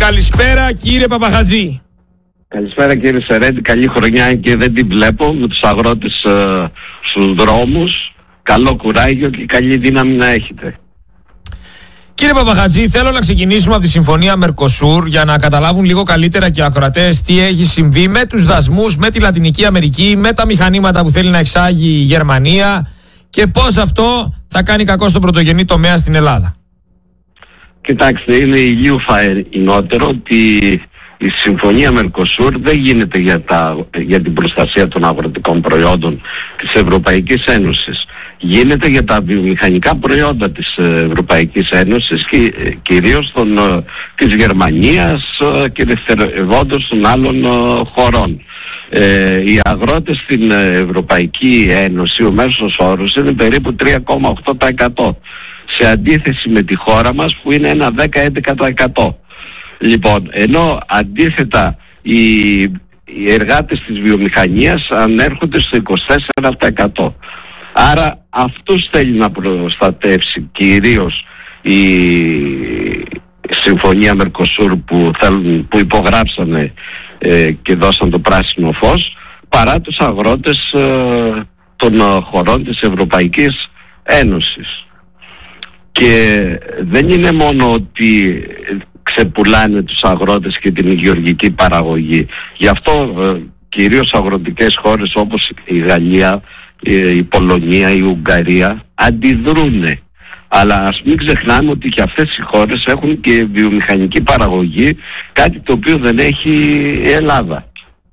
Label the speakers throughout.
Speaker 1: Καλησπέρα κύριε Παπαχατζή.
Speaker 2: Καλησπέρα κύριε Σερέντη, καλή χρονιά και δεν την βλέπω με τους αγρότες στους δρόμους. Καλό κουράγιο και καλή δύναμη να έχετε.
Speaker 1: Κύριε Παπαχατζή, θέλω να ξεκινήσουμε από τη Συμφωνία Μερκοσούρ για να καταλάβουν λίγο καλύτερα και οι ακροατές τι έχει συμβεί με τους δασμούς, με τη Λατινική Αμερική, με τα μηχανήματα που θέλει να εξάγει η Γερμανία και πώς αυτό θα κάνει κακό στον πρωτογενή τομέα στην Ελλάδα.
Speaker 2: Κοιτάξτε, είναι ηλίου φαϊνότερο ότι η Συμφωνία Μερκοσούρ δεν γίνεται για την προστασία των αγροτικών προϊόντων της Ευρωπαϊκής Ένωσης. Γίνεται για τα βιομηχανικά προϊόντα της Ευρωπαϊκής Ένωσης και κυρίως της Γερμανίας και δευτερευόντως των άλλων χωρών. Οι αγρότες στην Ευρωπαϊκή Ένωση, ο μέσος όρος είναι περίπου 3,8%, σε αντίθεση με τη χώρα μας που είναι ένα 10-11%. Λοιπόν, ενώ αντίθετα οι εργάτες της βιομηχανίας ανέρχονται στο 24%. Άρα αυτούς θέλει να προστατεύσει κυρίως η Συμφωνία Μερκοσούρ που υπογράψανε και δώσαν το πράσινο φως, παρά τους αγρότες των χωρών της Ευρωπαϊκής Ένωσης. Και δεν είναι μόνο ότι ξεπουλάνε τους αγρότες και την γεωργική παραγωγή. Γι' αυτό κυρίως αγροτικές χώρες όπως η Γαλλία, η Πολωνία, η Ουγγαρία αντιδρούνε. Αλλά ας μην ξεχνάμε ότι και αυτές οι χώρες έχουν και βιομηχανική παραγωγή, κάτι το οποίο δεν έχει η Ελλάδα.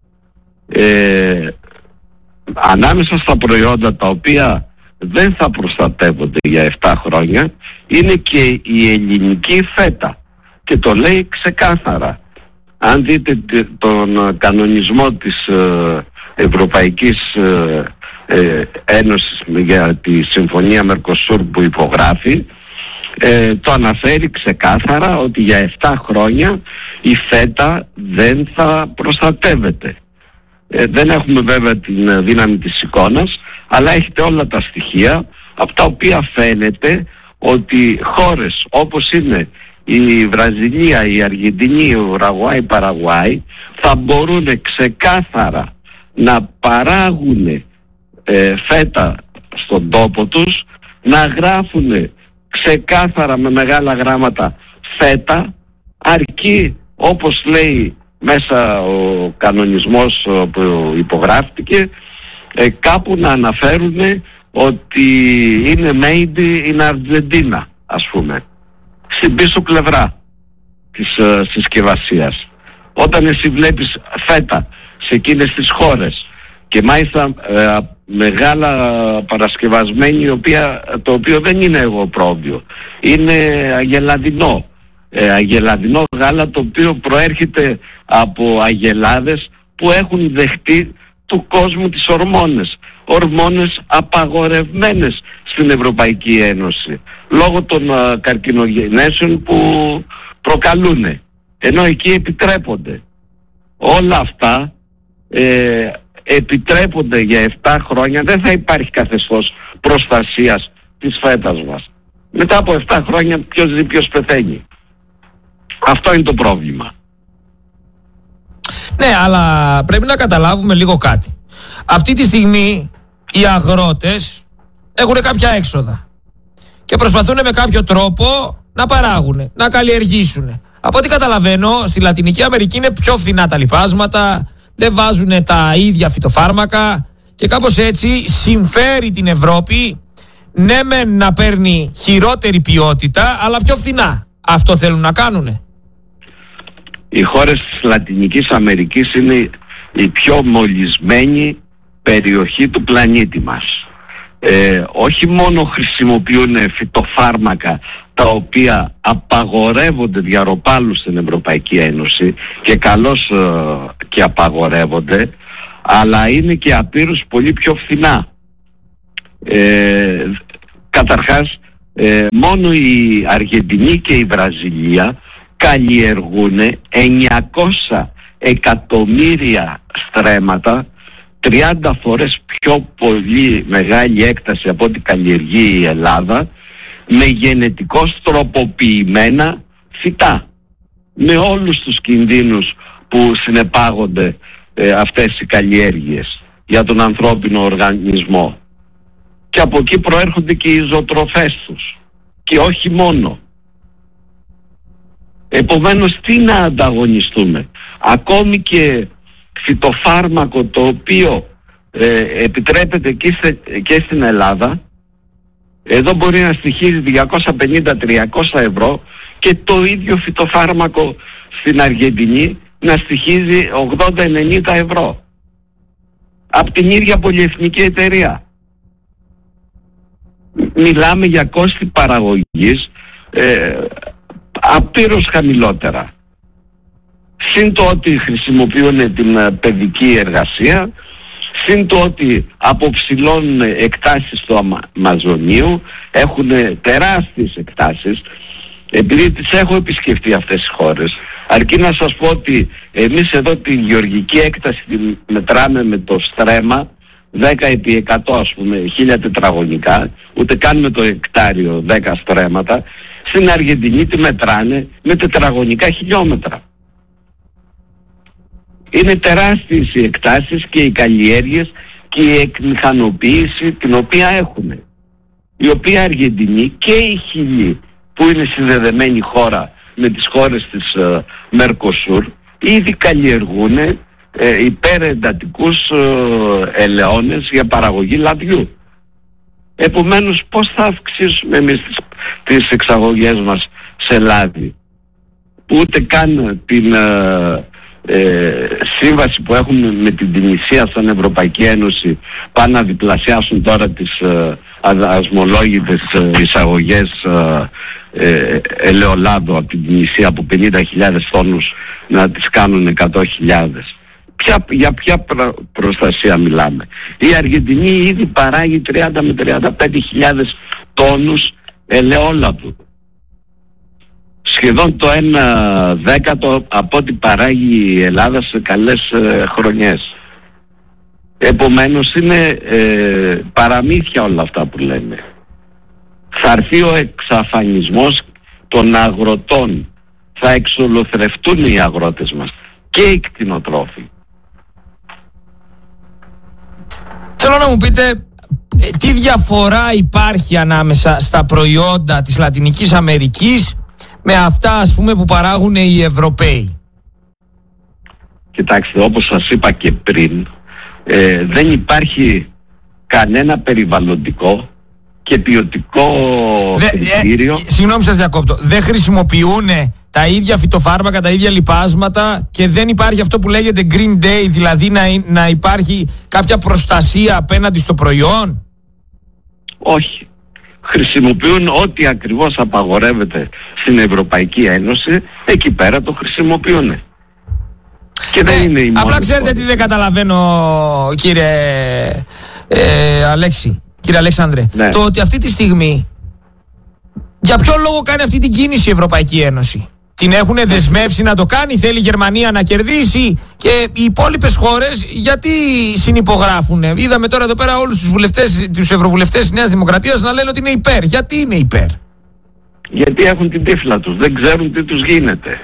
Speaker 2: Ανάμεσα στα προϊόντα τα οποία δεν θα προστατεύονται για 7 χρόνια είναι και η ελληνική φέτα. Και το λέει ξεκάθαρα. Αν δείτε τον κανονισμό της Ευρωπαϊκής Ένωσης για τη Συμφωνία Μερκοσούρ που υπογράφει, το αναφέρει ξεκάθαρα ότι για 7 χρόνια η φέτα δεν θα προστατεύεται. Δεν έχουμε βέβαια την δύναμη της εικόνας, αλλά έχετε όλα τα στοιχεία από τα οποία φαίνεται ότι χώρες όπως είναι η Βραζιλία, η Αργεντινή, η Ουρουγουάη, η Παραγουάη θα μπορούν ξεκάθαρα να παράγουν φέτα στον τόπο τους, να γράφουν ξεκάθαρα με μεγάλα γράμματα φέτα, αρκεί όπως λέει μέσα ο κανονισμός που υπογράφτηκε κάπου να αναφέρουν ότι είναι made in Argentina, ας πούμε, στην πίσω πλευρά της συσκευασίας. Όταν εσύ βλέπεις φέτα σε εκείνες τις χώρες και μάλιστα μεγάλα παρασκευασμένη, το οποίο δεν είναι εγωπρόβιο, είναι αγελαδινό γάλα, το οποίο προέρχεται από αγελάδες που έχουν δεχτεί του κόσμου τις ορμόνες απαγορευμένες στην Ευρωπαϊκή Ένωση λόγω των καρκινογενέσεων που προκαλούν, ενώ εκεί επιτρέπονται. Όλα αυτά επιτρέπονται για 7 χρόνια. Δεν θα υπάρχει καθεστώς προστασίας της φέτας μας. Μετά από 7 χρόνια ποιος ζει, ποιος πεθαίνει. Αυτό είναι το πρόβλημα.
Speaker 1: Ναι, αλλά πρέπει να καταλάβουμε λίγο κάτι. Αυτή τη στιγμή οι αγρότες έχουν κάποια έξοδα και προσπαθούν με κάποιο τρόπο να παράγουν, να καλλιεργήσουν. Από ό,τι καταλαβαίνω, στη Λατινική Αμερική είναι πιο φθηνά τα λιπάσματα, δεν βάζουν τα ίδια φυτοφάρμακα και κάπως έτσι συμφέρει την Ευρώπη, ναι μεν να παίρνει χειρότερη ποιότητα, αλλά πιο φθηνά. Αυτό θέλουν να κάνουνε.
Speaker 2: Οι χώρες της Λατινικής Αμερικής είναι η πιο μολυσμένη περιοχή του πλανήτη μας. Όχι μόνο χρησιμοποιούν φυτοφάρμακα τα οποία απαγορεύονται διαρροπάλου στην Ευρωπαϊκή Ένωση και καλώς και απαγορεύονται, αλλά είναι και απείρως πολύ πιο φθηνά. Καταρχάς, μόνο η Αργεντινή και η Βραζιλία καλλιεργούν 900 εκατομμύρια στρέμματα, 30 φορές πιο πολύ μεγάλη έκταση από ό,τι καλλιεργεί η Ελλάδα, με γενετικώς τροποποιημένα φυτά. με όλους τους κινδύνους που συνεπάγονται αυτές οι καλλιέργειες για τον ανθρώπινο οργανισμό. Και από εκεί προέρχονται και οι ζωοτροφές τους. Και όχι μόνο. Επομένως, τι να ανταγωνιστούμε? Ακόμη και φυτοφάρμακο το οποίο επιτρέπεται και στην Ελλάδα, εδώ μπορεί να στοιχίζει 250-300 ευρώ, και το ίδιο φυτοφάρμακο στην Αργεντινή να στοιχίζει 80-90 ευρώ. Από την ίδια πολυεθνική εταιρεία. Μιλάμε για κόστη παραγωγής απείρως χαμηλότερα. Συν το ότι χρησιμοποιούν την παιδική εργασία, συν το ότι αποψηλώνουν εκτάσεις του Αμαζονίου, έχουν τεράστιες εκτάσεις. Επειδή τις έχω επισκεφτεί αυτές τις χώρες, αρκεί να σας πω ότι εμείς εδώ τη γεωργική έκταση τη μετράμε με το στρέμμα 10x100, ας πούμε, 1000 τετραγωνικά, ούτε καν με το εκτάριο 10 στρέμματα. Στην Αργεντινή τη μετράνε με τετραγωνικά χιλιόμετρα. Είναι τεράστιες οι εκτάσεις και οι καλλιέργειες και η εκμηχανοποίηση την οποία έχουν. Η οποία Αργεντινή και η Χιλή, που είναι συνδεδεμένη χώρα με τις χώρες της Μερκοσούρ, ήδη καλλιεργούν υπερεντατικούς ελαιώνες για παραγωγή λαδιού. Επομένως, πώς θα αυξήσουμε εμείς τις εξαγωγές μας σε λάδι, που ούτε καν την σύμβαση που έχουμε με την Τινησία σαν Ευρωπαϊκή Ένωση πάνε να διπλασιάσουν τώρα τις αδασμολόγητες εισαγωγές ελαιολάδου από την Τινησία από 50.000 τόνους να τις κάνουν 100.000. Για ποια προστασία μιλάμε? Η Αργεντινή ήδη παράγει 30 με 35.000 τόνους ελαιόλαδου. Σχεδόν το 1/10 από ό,τι παράγει η Ελλάδα σε καλές χρονιές. Επομένως είναι παραμύθια όλα αυτά που λένε. Θα έρθει ο εξαφανισμός των αγροτών. Θα εξολοθρευτούν οι αγρότες μας και οι κτηνοτρόφοι.
Speaker 1: Θέλω να μου πείτε τι διαφορά υπάρχει ανάμεσα στα προϊόντα της Λατινικής Αμερικής με αυτά, ας πούμε, που παράγουν οι Ευρωπαίοι.
Speaker 2: Κοιτάξτε, όπως σας είπα και πριν, δεν υπάρχει κανένα περιβαλλοντικό και ποιοτικό κριτήριο.
Speaker 1: Συγγνώμη, σας διακόπτω. Δεν χρησιμοποιούν τα ίδια φυτοφάρμακα, τα ίδια λιπάσματα, και δεν υπάρχει αυτό που λέγεται Green Day, δηλαδή να υπάρχει κάποια προστασία απέναντι στο προϊόν?
Speaker 2: Όχι. Χρησιμοποιούν ό,τι ακριβώς απαγορεύεται στην Ευρωπαϊκή Ένωση, εκεί πέρα το χρησιμοποιούν. Και δεν είναι η μόνη.
Speaker 1: Απλά ξέρετε τι δεν καταλαβαίνω, κύριε Αλέξη, κύριε Αλέξανδρε,
Speaker 2: ναι. Το
Speaker 1: ότι αυτή τη στιγμή για ποιο λόγο κάνει αυτή την κίνηση η Ευρωπαϊκή Ένωση? Την έχουν δεσμεύσει να το κάνει? Θέλει η Γερμανία να κερδίσει? Και οι υπόλοιπες χώρες γιατί συνυπογράφουν? Είδαμε τώρα εδώ πέρα όλους τους ευρωβουλευτές της Νέας Δημοκρατίας να λένε ότι είναι υπέρ. Γιατί είναι υπέρ?
Speaker 2: Γιατί έχουν την τύφλα τους, δεν ξέρουν τι τους γίνεται.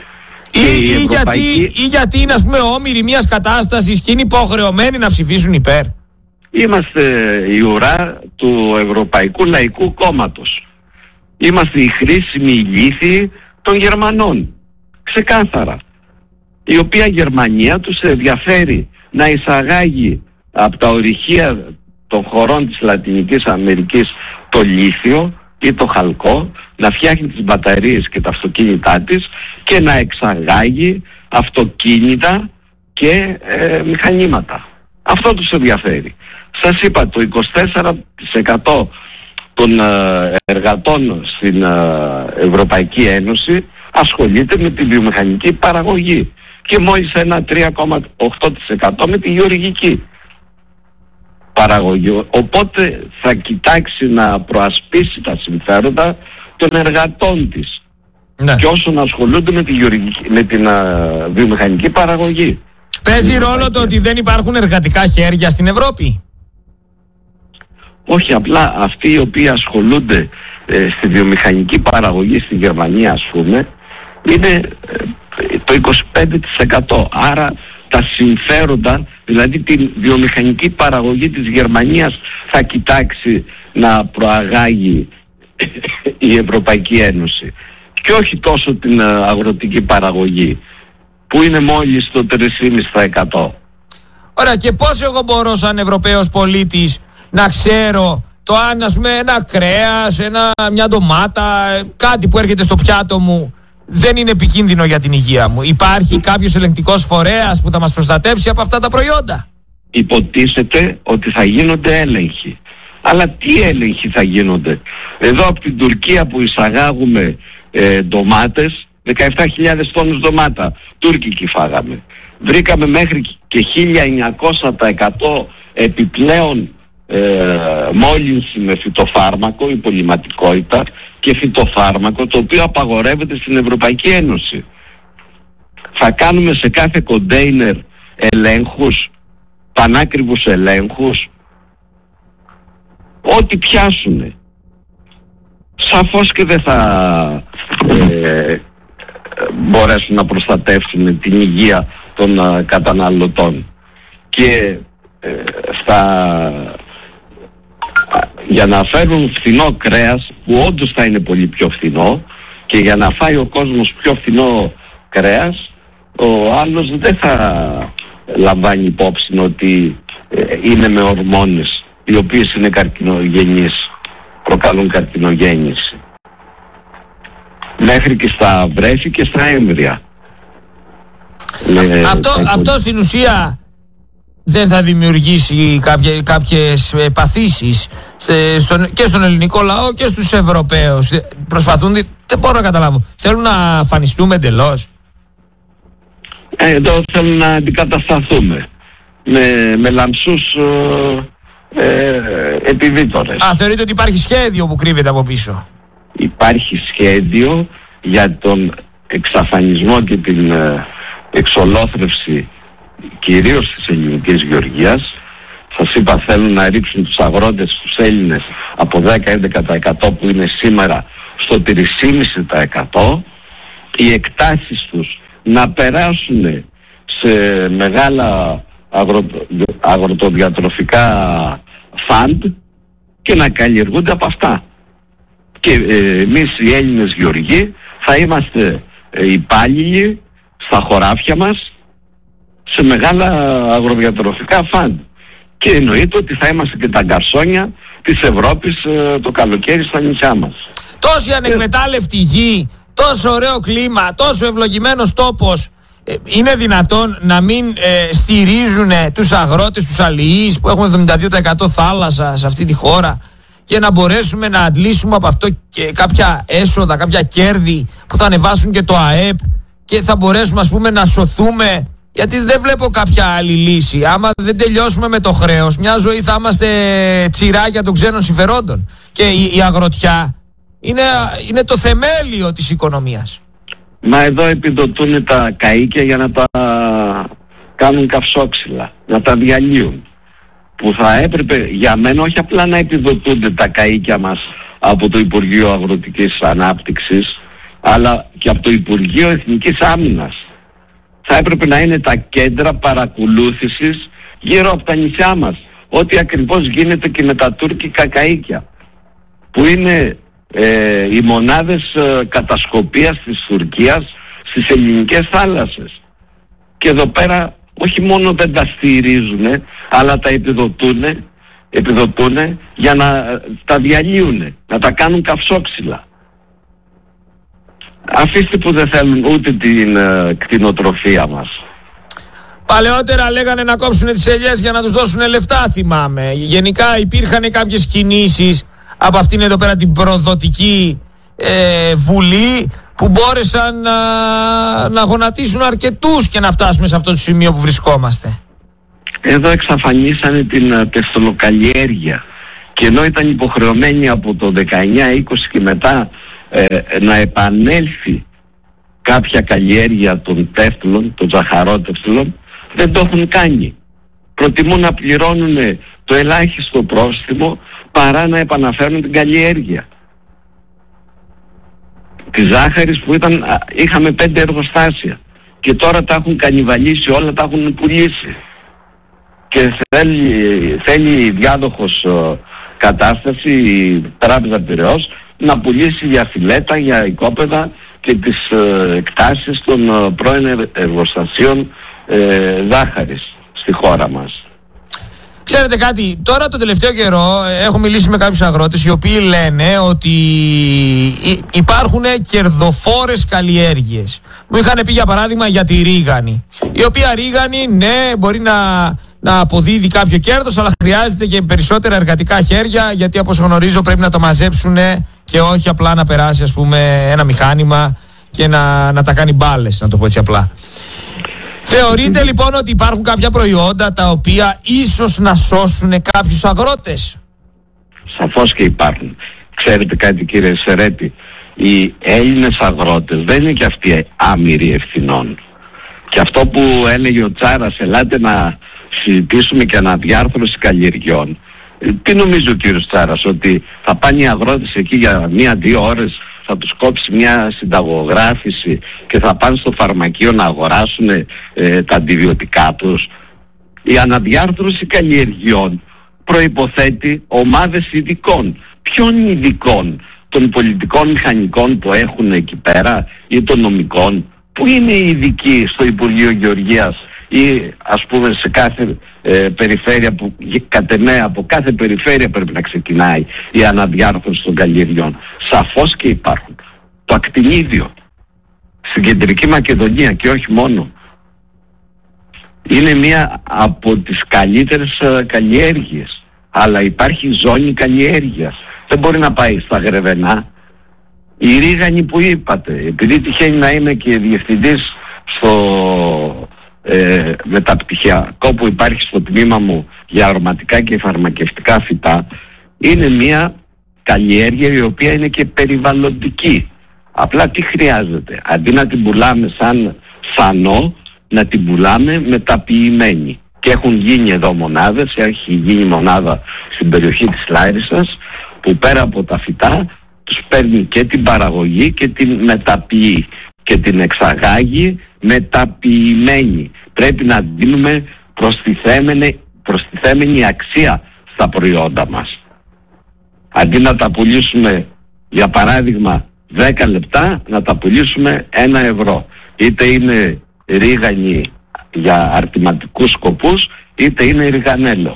Speaker 1: Ή γιατί είναι, ας πούμε, όμοιροι μιας κατάστασης και είναι υποχρεωμένοι να ψηφίσουν υπέρ.
Speaker 2: Είμαστε η ουρά του Ευρωπαϊκού Λαϊκού Κόμματος. Είμαστε οι χρήσιμοι ηλίθιοι των Γερμανών. Ξεκάθαρα. Η οποία Γερμανία τους ενδιαφέρει να εισαγάγει από τα ορυχεία των χωρών της Λατινικής Αμερικής το λίθιο ή το χαλκό, να φτιάχνει τις μπαταρίες και τα αυτοκίνητά της και να εξαγάγει αυτοκίνητα και μηχανήματα. Αυτό τους ενδιαφέρει. Σας είπα, το 24% των εργατών στην Ευρωπαϊκή Ένωση ασχολείται με τη βιομηχανική παραγωγή και μόλις ένα 3,8% με τη γεωργική παραγωγή. Οπότε θα κοιτάξει να προασπίσει τα συμφέροντα των εργατών της, ναι, και όσων ασχολούνται με την βιομηχανική παραγωγή.
Speaker 1: Παίζει ρόλο το ότι δεν υπάρχουν εργατικά χέρια στην Ευρώπη?
Speaker 2: Όχι, απλά αυτοί οι οποίοι ασχολούνται στη βιομηχανική παραγωγή στη Γερμανία, ας πούμε, είναι το 25%. Άρα τα συμφέροντα, δηλαδή την βιομηχανική παραγωγή της Γερμανίας θα κοιτάξει να προαγάγει η Ευρωπαϊκή Ένωση και όχι τόσο την αγροτική παραγωγή που είναι μόλις το 3,5%.
Speaker 1: Ωραία, και πώς εγώ μπορώ σαν Ευρωπαίος πολίτης να ξέρω το αν, ας πούμε, ένα κρέας, μια ντομάτα, κάτι που έρχεται στο πιάτο μου δεν είναι επικίνδυνο για την υγεία μου? Υπάρχει κάποιος ελεγκτικός φορέας που θα μας προστατέψει από αυτά τα προϊόντα?
Speaker 2: Υποτίθεται ότι θα γίνονται έλεγχοι. Αλλά τι έλεγχοι θα γίνονται? Εδώ από την Τουρκία που εισαγάγουμε ντομάτες, 17.000 τόνους ντομάτα τουρκική φάγαμε. Βρήκαμε μέχρι και 1.900% επιπλέον μόλυνση με φυτοφάρμακο, υπολοιματικότητα και φυτοφάρμακο, το οποίο απαγορεύεται στην Ευρωπαϊκή Ένωση. Θα κάνουμε σε κάθε κοντέινερ ελέγχους, πανάκριβους ελέγχους, ό,τι πιάσουνε. Σαφώς και δεν θα μπορέσουν να προστατεύσουν την υγεία των καταναλωτών. Και για να φέρουν φθηνό κρέας, που όντως θα είναι πολύ πιο φθηνό, και για να φάει ο κόσμος πιο φθηνό κρέας, ο άλλος δεν θα λαμβάνει υπόψη ότι είναι με ορμόνες οι οποίες είναι καρκινογενείς, προκαλούν καρκινογέννηση. Μέχρι και στα βρέφη και στα έμβρια.
Speaker 1: Αυτό στην ουσία δεν θα δημιουργήσει κάποιες παθήσεις και στον ελληνικό λαό και στους Ευρωπαίους? Προσπαθούν, δεν μπορώ να καταλάβω. Θέλουν να αφανιστούμε εντελώς?
Speaker 2: Εδώ θέλουν να αντικατασταθούμε με λαμψούς επιβίτορες.
Speaker 1: Θεωρείτε ότι υπάρχει σχέδιο που κρύβεται από πίσω?
Speaker 2: Υπάρχει σχέδιο για τον εξαφανισμό και την εξολόθρευση κυρίως της ελληνικής γεωργίας. Σας είπα, θέλουν να ρίξουν τους αγρότες, τους Έλληνες, από 10-11% που είναι σήμερα στο 3,5%. Οι εκτάσεις τους να περάσουν σε μεγάλα αγροτοδιατροφικά φαντ και να καλλιεργούνται από αυτά. Και εμείς οι Έλληνες γεωργοί θα είμαστε υπάλληλοι στα χωράφια μας σε μεγάλα αγροδιατροφικά φαντ. Και εννοείται ότι θα είμαστε και τα γκαρσόνια της Ευρώπης το καλοκαίρι στα νησιά μας.
Speaker 1: Τόση ανεκμετάλλευτη γη, τόσο ωραίο κλίμα, τόσο ευλογημένος τόπος, είναι δυνατόν να μην στηρίζουν τους αγρότες, τους αλληλείς που έχουμε 72% θάλασσα σε αυτή τη χώρα, και να μπορέσουμε να αντλήσουμε από αυτό και κάποια έσοδα, κάποια κέρδη που θα ανεβάσουν και το ΑΕΠ και θα μπορέσουμε, ας πούμε, να σωθούμε? Γιατί δεν βλέπω κάποια άλλη λύση. Άμα δεν τελειώσουμε με το χρέος, μια ζωή θα είμαστε τσιράκια των ξένων συμφερόντων. Και η αγροτιά είναι το θεμέλιο της οικονομίας.
Speaker 2: Μα εδώ επιδοτούν τα καΐκια για να τα κάνουν καυσόξυλα, να τα διαλύουν. Που θα έπρεπε για μένα όχι απλά να επιδοτούνται τα καΐκια μας από το Υπουργείο Αγροτικής Ανάπτυξης, αλλά και από το Υπουργείο Εθνικής Άμυνας. Θα έπρεπε να είναι τα κέντρα παρακολούθησης γύρω από τα νησιά μας. Ό,τι ακριβώς γίνεται και με τα τουρκικά καΐκια, που είναι οι μονάδες κατασκοπίας της Τουρκίας στις ελληνικές θάλασσες. Και εδώ πέρα όχι μόνο δεν τα στηρίζουν, αλλά τα επιδοτούν για να τα διαλύουν, να τα κάνουν καυσόξυλα. Αφήστε που δεν θέλουν ούτε την κτηνοτροφία μας.
Speaker 1: Παλαιότερα λέγανε να κόψουν τις ελιές για να τους δώσουν λεφτά, θυμάμαι. Γενικά υπήρχαν κάποιες κινήσεις από αυτήν εδώ πέρα την προδοτική βουλή που μπόρεσαν να γονατίσουν αρκετούς και να φτάσουμε σε αυτό το σημείο που βρισκόμαστε.
Speaker 2: Εδώ εξαφανίσανε την τεφτολοκαλλιέργεια, και ενώ ήταν υποχρεωμένοι από το 19-20 και μετά να επανέλθει κάποια καλλιέργεια των τέφτλων, των ζαχαρότεφτλων, δεν το έχουν κάνει. Προτιμούν να πληρώνουν το ελάχιστο πρόστιμο παρά να επαναφέρουν την καλλιέργεια. της ζάχαρης που είχαμε 5 εργοστάσια και τώρα τα έχουν κανιβαλίσει όλα, τα έχουν πουλήσει. Και θέλει διάδοχος κατάσταση η Τράπεζα Πειραιώς να πουλήσει για φιλέτα, για οικόπεδα και τις εκτάσεις των πρώην εργοστασίων ζάχαρης στη χώρα μας.
Speaker 1: Ξέρετε κάτι, τώρα το τελευταίο καιρό έχω μιλήσει με κάποιους αγρότες οι οποίοι λένε ότι υπάρχουν κερδοφόρες καλλιέργειες. Μου είχαν πει για παράδειγμα για τη ρίγανη, η οποία ρίγανη ναι μπορεί να αποδίδει κάποιο κέρδος, αλλά χρειάζεται και περισσότερα εργατικά χέρια, γιατί όπως γνωρίζω πρέπει να το μαζέψουν και όχι απλά να περάσει ας πούμε ένα μηχάνημα και να τα κάνει μπάλες, να το πω έτσι απλά. Θεωρείτε λοιπόν ότι υπάρχουν κάποια προϊόντα τα οποία ίσως να σώσουν κάποιους αγρότες?
Speaker 2: Σαφώς και υπάρχουν. Ξέρετε κάτι κύριε Σερέτη, οι Έλληνες αγρότες δεν είναι και αυτοί άμυροι ευθυνών. Και αυτό που έλεγε ο Τσάρας, ελάτε να συζητήσουμε και αναδιάρθρωση καλλιεργιών. Τι νομίζει ο κύριος Τσάρας, ότι θα πάνε οι αγρότες εκεί για 1-2 ώρες, θα τους κόψει μια συνταγογράφηση και θα πάνε στο φαρμακείο να αγοράσουν τα αντιβιωτικά τους? Η αναδιάρθρωση καλλιεργιών προϋποθέτει ομάδες ειδικών. Ποιων ειδικών? Των πολιτικών μηχανικών που έχουν εκεί πέρα ή των νομικών? Πού είναι οι ειδικοί στο Υπουργείο Γεωργίας ή ας πούμε σε κάθε περιφέρεια που κατ' εμέ από κάθε περιφέρεια πρέπει να ξεκινάει η αναδιάρθρωση των καλλιεργιών? Σαφώς και υπάρχουν. Το ακτινίδιο στην Κεντρική Μακεδονία και όχι μόνο είναι μία από τις καλύτερες καλλιέργειες, αλλά υπάρχει ζώνη καλλιέργειας, δεν μπορεί να πάει στα Γρεβενά. Η ρίγανη που είπατε, επειδή τυχαίνει να είμαι και διευθυντής στο μεταπτυχιακό που υπάρχει στο τμήμα μου για αρωματικά και φαρμακευτικά φυτά, είναι μια καλλιέργεια η οποία είναι και περιβαλλοντική. Απλά τι χρειάζεται? Αντί να την πουλάμε σαν σανό, να την πουλάμε μεταποιημένη. Και έχουν γίνει εδώ μονάδες, έχει γίνει μονάδα στην περιοχή της Λάρισσας που πέρα από τα φυτά τους παίρνει και την παραγωγή και την μεταποιεί και την εξαγάγει μεταποιημένη. Πρέπει να δίνουμε προστιθέμενη αξία στα προϊόντα μας. Αντί να τα πουλήσουμε για παράδειγμα 10 λεπτά, να τα πουλήσουμε 1 ευρώ. Είτε είναι ρίγανη για αρτηματικούς σκοπούς, είτε είναι ριγανέλο.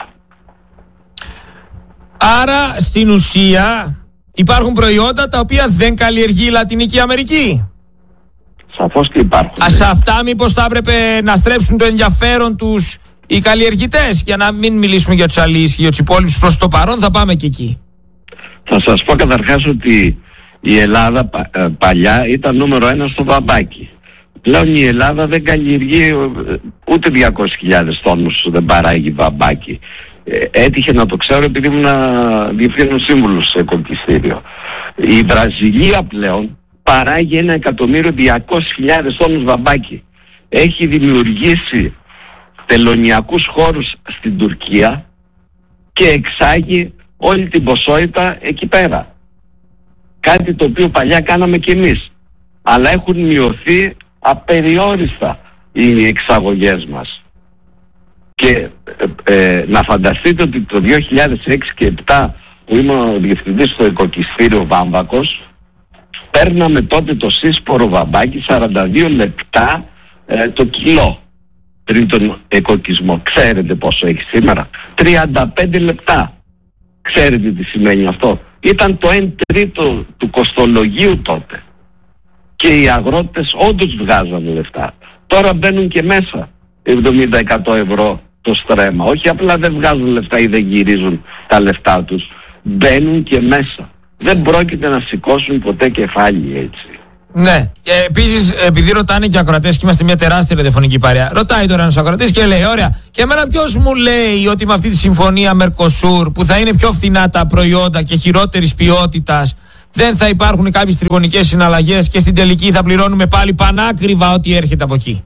Speaker 1: Άρα στην ουσία υπάρχουν προϊόντα τα οποία δεν καλλιεργεί η Λατινική Αμερική.
Speaker 2: Σαφώς και υπάρχουν.
Speaker 1: Σε αυτά μήπως θα έπρεπε να στρέψουν το ενδιαφέρον τους οι καλλιεργητές, για να μην μιλήσουμε για τους αλείς και για τους υπόλοιπους? Προς το παρόν θα πάμε και εκεί.
Speaker 2: Θα σας πω καταρχάς ότι η Ελλάδα παλιά ήταν νούμερο 1 στο βαμπάκι. Πλέον η Ελλάδα δεν καλλιεργεί ούτε 200.000 τόνους, δεν παράγει βαμπάκι. Έτυχε να το ξέρω επειδή ήμουν διευθύνων σύμβουλος σε κοκκιστήριο. Η Βραζιλία πλέον παράγει 1.200.000 τόνους βαμπάκι. Έχει δημιουργήσει τελωνιακούς χώρους στην Τουρκία και εξάγει όλη την ποσότητα εκεί πέρα. Κάτι το οποίο παλιά κάναμε κι εμείς. Αλλά έχουν μειωθεί απεριόριστα οι εξαγωγές μας. Και να φανταστείτε ότι το 2006 και 2007 που ήμουν ο διευθυντής στο οικοκυστήριο Βάμβακος, παίρναμε τότε το σύσπορο βαμπάκι 42 λεπτά το κιλό πριν τον εκοκισμό. Ξέρετε πόσο έχει σήμερα? 35 λεπτά. Ξέρετε τι σημαίνει αυτό? Ήταν το 1/3 του κοστολογίου τότε. Και οι αγρότες όντως βγάζανε λεφτά. Τώρα μπαίνουν και μέσα 70-100 ευρώ το στρέμμα. Όχι απλά δεν βγάζουν λεφτά ή δεν γυρίζουν τα λεφτά τους. Μπαίνουν και μέσα. Δεν πρόκειται να σηκώσουν ποτέ κεφάλι έτσι.
Speaker 1: Ναι. Επίσης, επειδή ρωτάνε και ακροατές και είμαστε μια τεράστια ραδιοφωνική παρέα, ρωτάει τώρα ένας ακροατής και λέει: ωραία, και εμένα ποιος μου λέει ότι με αυτή τη συμφωνία Mercosur που θα είναι πιο φθηνά τα προϊόντα και χειρότερης ποιότητας, δεν θα υπάρχουν κάποιες τριγωνικές συναλλαγές και στην τελική θα πληρώνουμε πάλι πανάκριβα ό,τι έρχεται από εκεί?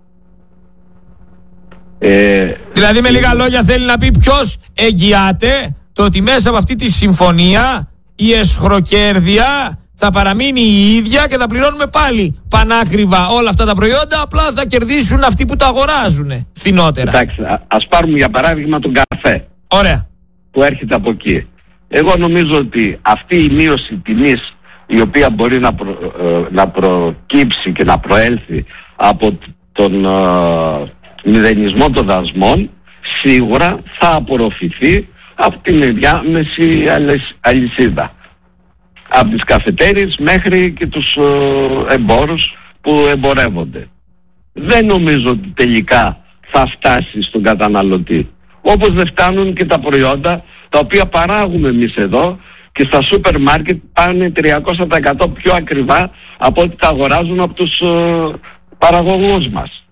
Speaker 1: Δηλαδή με λίγα λόγια θέλει να πει ποιος εγγυάται το ότι μέσα από αυτή τη συμφωνία η εσχροκέρδεια θα παραμείνει η ίδια και θα πληρώνουμε πάλι πανάκριβα όλα αυτά τα προϊόντα, απλά θα κερδίσουν αυτοί που τα αγοράζουν φθηνότερα.
Speaker 2: Εντάξει, ας πάρουμε για παράδειγμα τον καφέ.
Speaker 1: Ωραία.
Speaker 2: Που έρχεται από εκεί. Εγώ νομίζω ότι αυτή η μείωση τιμής, η οποία μπορεί να προκύψει και να προέλθει από τον μηδενισμό των δασμών, σίγουρα θα απορροφηθεί από την ενδιάμεση αλυσίδα. Από τις καφετέριες μέχρι και τους εμπόρους που εμπορεύονται. Δεν νομίζω ότι τελικά θα φτάσει στον καταναλωτή. Όπως δεν φτάνουν και τα προϊόντα τα οποία παράγουμε εμείς εδώ και στα σούπερ μάρκετ πάνε 300% πιο ακριβά από ό,τι τα αγοράζουν από τους παραγωγούς μας.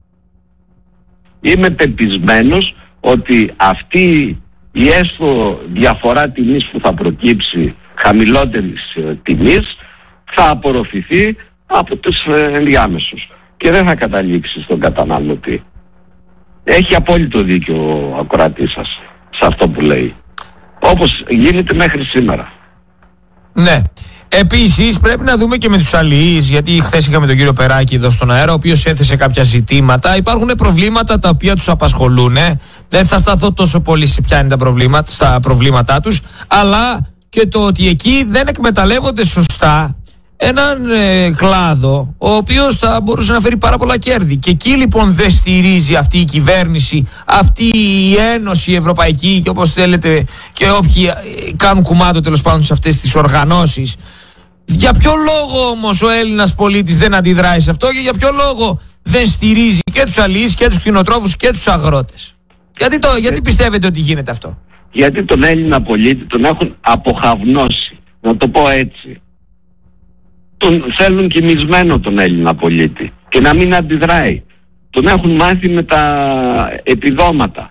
Speaker 2: Είμαι πεπισμένος ότι αυτή η έστω διαφορά τιμής που θα προκύψει, χαμηλότερης τιμής, θα απορροφηθεί από τους ενδιάμεσους και δεν θα καταλήξει στον καταναλωτή. Έχει απόλυτο δίκιο ο ακροατής σας σε αυτό που λέει. Όπως γίνεται μέχρι σήμερα.
Speaker 1: Ναι. Επίσης πρέπει να δούμε και με τους αλληλείς, γιατί χθες είχαμε τον κύριο Περάκη εδώ στον αέρα, ο οποίος έθεσε κάποια ζητήματα. Υπάρχουν προβλήματα τα οποία τους απασχολούν. Δεν θα σταθώ τόσο πολύ σε ποια είναι στα προβλήματά τους, αλλά και το ότι εκεί δεν εκμεταλλεύονται σωστά έναν κλάδο ο οποίος θα μπορούσε να φέρει πάρα πολλά κέρδη. Και εκεί λοιπόν δεν στηρίζει αυτή η κυβέρνηση, αυτή η ένωση ευρωπαϊκή και όπως θέλετε και όποιοι κάνουν κουμάντο τέλος πάντων σε αυτές τις οργανώσεις. Για ποιο λόγο όμως ο Έλληνας πολίτης δεν αντιδράει σε αυτό και για ποιο λόγο δεν στηρίζει και τους αλληλείς και τους κτηνοτρόφους και τους αγρότες? Γιατί πιστεύετε ότι γίνεται αυτό?
Speaker 2: Γιατί τον Έλληνα πολίτη τον έχουν αποχαυνώσει, να το πω έτσι. Τον θέλουν κοιμισμένο τον Έλληνα πολίτη και να μην αντιδράει. Τον έχουν μάθει με τα επιδόματα.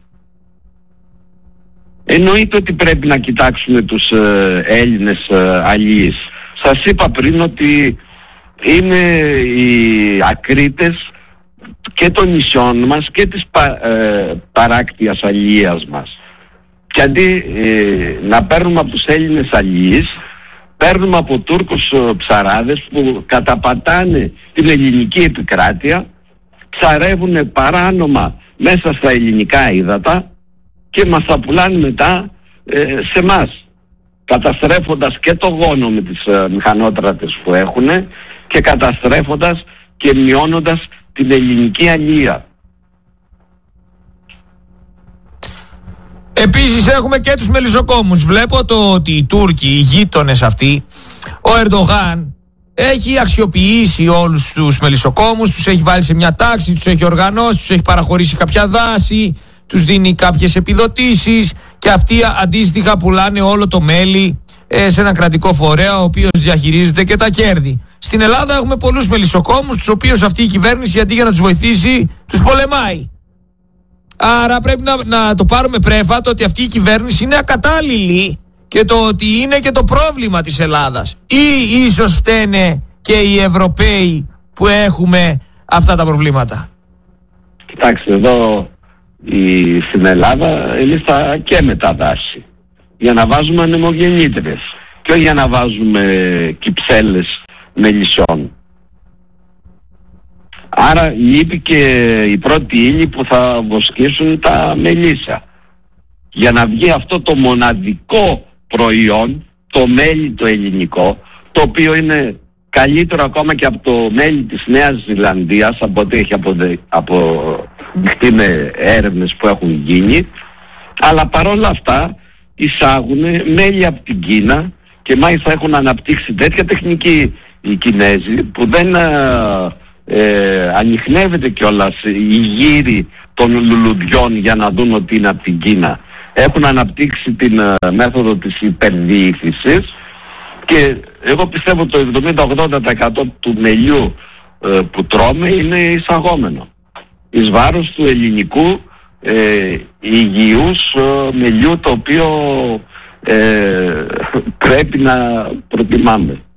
Speaker 2: Εννοείται ότι πρέπει να κοιτάξουμε τους Έλληνες αλληλείς. Σας είπα πριν ότι είναι οι ακρίτες και των νησιών μας και της παράκτιας αλληλείας μας. Και αντί να παίρνουμε από τους Έλληνες αλληλείς, παίρνουμε από Τούρκους ψαράδες που καταπατάνε την ελληνική επικράτεια, ψαρεύουν παράνομα μέσα στα ελληνικά ύδατα και μας τα πουλάνε μετά σε εμάς, καταστρέφοντας και το γόνο με τις μηχανότρατες που έχουν και καταστρέφοντας και μειώνοντας την ελληνική αλληλεία.
Speaker 1: Επίσης έχουμε και τους μελισσοκόμους. Βλέπω ότι οι Τούρκοι, οι γείτονες αυτοί, ο Ερντογάν έχει αξιοποιήσει όλους τους μελισσοκόμους, τους έχει βάλει σε μια τάξη, τους έχει οργανώσει, τους έχει παραχωρήσει κάποια δάση, τους δίνει κάποιες επιδοτήσεις και αυτοί αντίστοιχα πουλάνε όλο το μέλι σε ένα κρατικό φορέα ο οποίος διαχειρίζεται και τα κέρδη. Στην Ελλάδα έχουμε πολλούς μελισσοκόμους, τους οποίους αυτή η κυβέρνηση αντί για να τους βοηθήσει τους πολεμάει. Άρα πρέπει να το πάρουμε πρέφατο ότι αυτή η κυβέρνηση είναι ακατάλληλη και το ότι είναι και το πρόβλημα της Ελλάδας. Ή ίσως φταίνε και οι Ευρωπαίοι που έχουμε αυτά τα προβλήματα?
Speaker 2: Κοιτάξτε, εδώ στην Ελλάδα εμείς θα καίμε τα δάση για να βάζουμε ανεμογεννήτρες και όχι για να βάζουμε κυψέλες μελισσών. Άρα λείπει και η πρώτη ύλη που θα βοσκήσουν τα μελίσσα. Για να βγει αυτό το μοναδικό προϊόν, το μέλι το ελληνικό, το οποίο είναι καλύτερο ακόμα και από το μέλι της Νέας Ζηλανδίας, από ό,τι έχει αποδειχτεί με έρευνες που έχουν γίνει, αλλά παρόλα αυτά εισάγουν μέλι από την Κίνα και μάλιστα έχουν αναπτύξει τέτοια τεχνική οι Κινέζοι που δεν ανιχνεύεται κιόλας η γύρι των λουλουδιών για να δουν ότι είναι από την Κίνα. Έχουν αναπτύξει την μέθοδο της υπερδιήθησης και εγώ πιστεύω το 70-80% του μελιού που τρώμε είναι εισαγόμενο εις βάρος του ελληνικού υγιούς μελιού, το οποίο πρέπει να προτιμάμε.